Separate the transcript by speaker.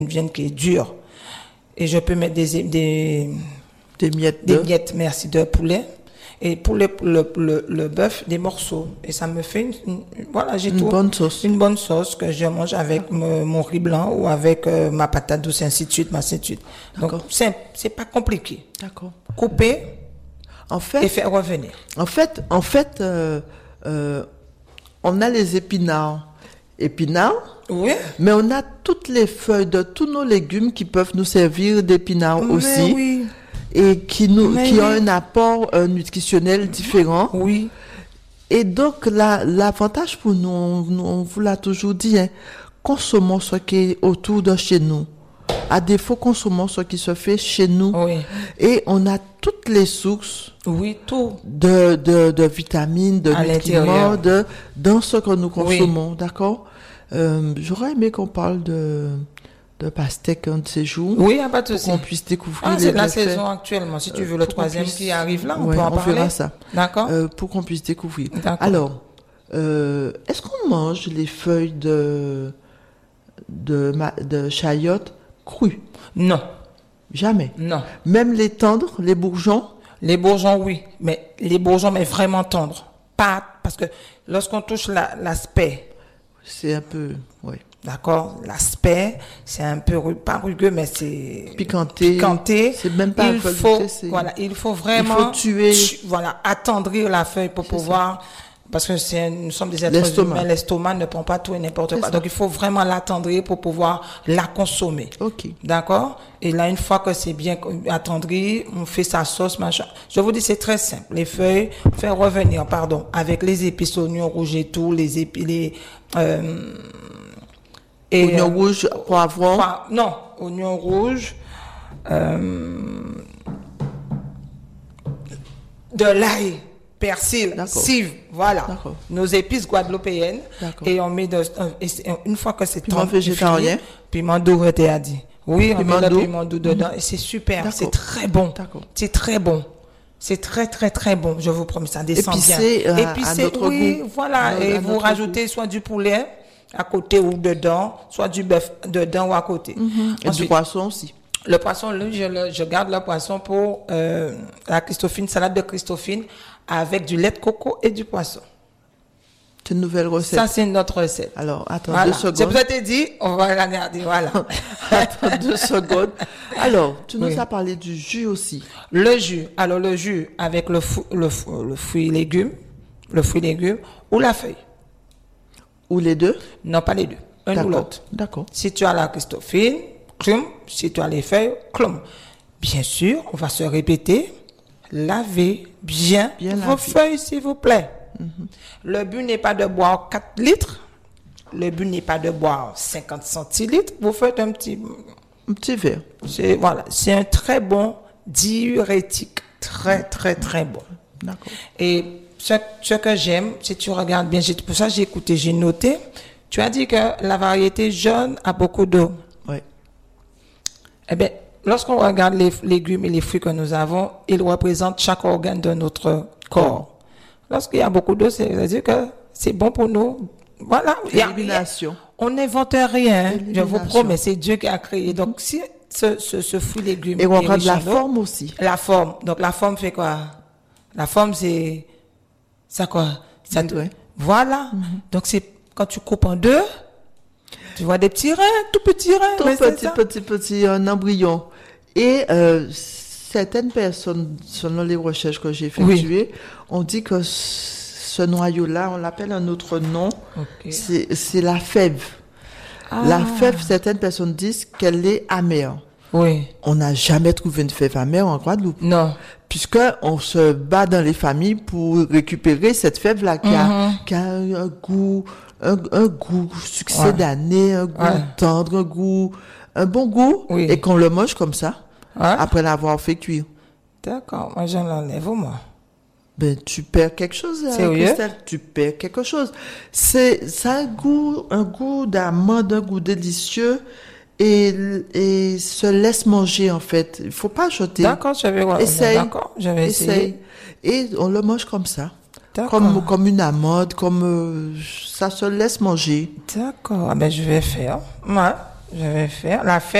Speaker 1: viande qui est dure. Et je peux mettre
Speaker 2: Des miettes
Speaker 1: des miettes, merci, de poulet. Et pour le bœuf, des morceaux. Et ça me fait voilà, j'ai tout.
Speaker 2: bonne sauce.
Speaker 1: Une bonne sauce que je mange avec mon riz blanc ou avec ma patate douce, ainsi de suite, ainsi de suite. Donc,
Speaker 2: D'accord.
Speaker 1: c'est pas compliqué.
Speaker 2: D'accord.
Speaker 1: Couper
Speaker 2: En
Speaker 1: et
Speaker 2: fait,
Speaker 1: faire revenir.
Speaker 2: on a les épinards.
Speaker 1: Oui.
Speaker 2: Mais on a toutes les feuilles de tous nos légumes qui peuvent nous servir d'épinards
Speaker 1: Mais
Speaker 2: aussi.
Speaker 1: oui.
Speaker 2: Et qui ont
Speaker 1: oui.
Speaker 2: un apport nutritionnel différent.
Speaker 1: Oui.
Speaker 2: Et donc, l'avantage pour nous, on vous l'a toujours dit, hein, consommons ce qui est autour de chez nous. À défaut, consommons ce qui se fait chez nous.
Speaker 1: Oui.
Speaker 2: Et on a toutes les sources
Speaker 1: Oui, tout.
Speaker 2: de vitamines, de
Speaker 1: À
Speaker 2: nutriments,
Speaker 1: l'intérieur.
Speaker 2: dans ce que nous consommons, d'accord? J'aurais aimé qu'on parle de pastèque un de ces jours.
Speaker 1: Oui, y a pas de
Speaker 2: pour
Speaker 1: souci.
Speaker 2: qu'on puisse découvrir
Speaker 1: Ah,
Speaker 2: les
Speaker 1: c'est la
Speaker 2: bienfaits.
Speaker 1: saison actuellement. Si tu veux le
Speaker 2: Pour qu'on
Speaker 1: troisième
Speaker 2: puisse-
Speaker 1: qui arrive là, on
Speaker 2: Ouais,
Speaker 1: peut en parler.
Speaker 2: verra ça.
Speaker 1: D'accord.
Speaker 2: Pour qu'on puisse découvrir.
Speaker 1: D'accord.
Speaker 2: Alors, est-ce qu'on mange les feuilles de chayotte crues?
Speaker 1: Non,
Speaker 2: Jamais.
Speaker 1: non.
Speaker 2: Même les tendres, les bourgeons?
Speaker 1: Les bourgeons, oui. Mais les bourgeons, mais vraiment tendres. Pas, parce que lorsqu'on touche l'aspect,
Speaker 2: C'est un peu, oui.
Speaker 1: d'accord, l'aspect, c'est un peu, pas rugueux, mais c'est
Speaker 2: Piquanté.
Speaker 1: piquanté.
Speaker 2: C'est même pas
Speaker 1: il
Speaker 2: un peu
Speaker 1: faut,
Speaker 2: goûter, c'est-
Speaker 1: voilà, il faut vraiment,
Speaker 2: Il faut tuer.
Speaker 1: voilà, attendrir la feuille pour pouvoir, parce que nous sommes des êtres
Speaker 2: L'estomac.
Speaker 1: humains, l'estomac ne prend pas tout et n'importe
Speaker 2: C'est
Speaker 1: quoi.
Speaker 2: ça.
Speaker 1: Donc, il faut vraiment l'attendrir pour pouvoir la consommer.
Speaker 2: Ok.
Speaker 1: D'accord? Et là, une fois que c'est bien attendri, on fait sa sauce, machin. Je vous dis, c'est très simple. Les feuilles, faire revenir, pardon, avec les épices, oignons rouges et tout, les épices,
Speaker 2: Oignon rouge, poivron.
Speaker 1: non, oignons rouges, de l'ail, persil,
Speaker 2: D'accord.
Speaker 1: cive, voilà.
Speaker 2: D'accord.
Speaker 1: Nos épices guadeloupéennes.
Speaker 2: D'accord.
Speaker 1: Et on met une fois que c'est
Speaker 2: Piment
Speaker 1: tendu,
Speaker 2: végétarien?
Speaker 1: fini, piment doux, tu as dit. Oui, on
Speaker 2: Piment
Speaker 1: met le
Speaker 2: doux.
Speaker 1: piment doux dedans et c'est super,
Speaker 2: D'accord.
Speaker 1: c'est très bon.
Speaker 2: D'accord.
Speaker 1: C'est très bon. C'est très, très, très bon. Je vous promets, ça descend
Speaker 2: Épicé,
Speaker 1: bien.
Speaker 2: à notre
Speaker 1: oui,
Speaker 2: goût.
Speaker 1: voilà.
Speaker 2: À
Speaker 1: Et
Speaker 2: notre
Speaker 1: vous rajoutez soit du poulet à côté ou dedans, soit du bœuf dedans ou à côté.
Speaker 2: Et du
Speaker 1: Ensuite,
Speaker 2: poisson aussi.
Speaker 1: le poisson, je garde le poisson pour la Christophine, salade de Christophine avec du lait de coco et du poisson.
Speaker 2: C'est une nouvelle recette.
Speaker 1: Ça, c'est notre recette.
Speaker 2: Alors, attends
Speaker 1: Voilà.
Speaker 2: 2
Speaker 1: C'est
Speaker 2: secondes.
Speaker 1: pour ça que t'ai dit, on va la garder, voilà.
Speaker 2: Attends 2 secondes. Alors, tu nous
Speaker 1: Oui.
Speaker 2: as parlé du jus aussi.
Speaker 1: Le jus, alors le jus avec le fruit légume ou la feuille.
Speaker 2: Ou les deux?
Speaker 1: Non, pas les deux. Un ou
Speaker 2: D'accord.
Speaker 1: l'autre.
Speaker 2: D'accord.
Speaker 1: Si tu as la Christophine, clum. Si tu as les feuilles, clum. Bien sûr, on va se répéter. Lavez bien,
Speaker 2: Bien
Speaker 1: vos
Speaker 2: laver.
Speaker 1: feuilles, s'il vous plaît. Le but n'est pas de boire 4 litres. Le but n'est pas de boire 50 centilitres. Vous faites un petit...
Speaker 2: Un petit verre.
Speaker 1: C'est un très bon diurétique. Très, très, très bon.
Speaker 2: D'accord.
Speaker 1: Et ce que j'aime, si tu regardes bien, pour ça j'ai écouté, j'ai noté, tu as dit que la variété jaune a beaucoup d'eau.
Speaker 2: Oui.
Speaker 1: Eh bien, lorsqu'on regarde les légumes et les fruits que nous avons, ils représentent chaque organe de notre corps. Lorsqu'il y a beaucoup d'eau, c'est-à-dire que c'est bon pour nous. Voilà.
Speaker 2: Élimination.
Speaker 1: On n'invente rien. Je vous
Speaker 2: Élimination.
Speaker 1: promets, c'est Dieu qui a créé. Donc, si ce fruit légume
Speaker 2: Et on
Speaker 1: est
Speaker 2: regarde
Speaker 1: riche
Speaker 2: la
Speaker 1: en eau,
Speaker 2: forme aussi.
Speaker 1: la forme. Donc, la forme fait quoi? La forme, c'est, ça quoi? Ça
Speaker 2: Oui.
Speaker 1: Voilà. Donc, c'est, quand tu coupes en deux, tu vois des petits reins, tout petits reins.
Speaker 2: Tout
Speaker 1: mais c'est
Speaker 2: petit, un embryon. Et certaines personnes, selon les recherches que j'ai effectuées, on dit que ce noyau-là, on l'appelle un autre nom,
Speaker 1: Ok.
Speaker 2: c'est la fève.
Speaker 1: Ah.
Speaker 2: La fève, certaines personnes disent qu'elle est amère.
Speaker 1: Oui.
Speaker 2: On n'a jamais trouvé une fève amère en Guadeloupe.
Speaker 1: Non.
Speaker 2: Puisque on se bat dans les familles pour récupérer cette fève-là qui a un goût, un goût succédané, un goût
Speaker 1: Ouais.
Speaker 2: tendre, un bon goût,
Speaker 1: Oui.
Speaker 2: et qu'on le mange comme ça,
Speaker 1: Ouais.
Speaker 2: après l'avoir fait cuire.
Speaker 1: D'accord. Moi, j'en enlève, moi.
Speaker 2: Ben, tu perds quelque chose,
Speaker 1: Sérieux?
Speaker 2: Christelle. Tu perds quelque chose. Ça a un goût d'amande, un goût délicieux, et se laisse manger, en fait. Il faut pas jeter.
Speaker 1: D'accord, je vais voir.
Speaker 2: Essaye.
Speaker 1: D'accord, je vais essayer.
Speaker 2: Et on le mange comme ça.
Speaker 1: D'accord.
Speaker 2: Comme une amande, ça se laisse manger.
Speaker 1: D'accord. Ah ben, je vais faire. Ouais. Je vais faire la fête.